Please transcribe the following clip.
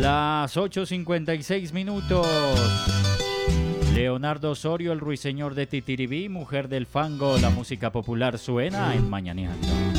Las 8:56. Leonardo Osorio, el ruiseñor de Titiribí, mujer del fango, la música popular suena en Mañaneando.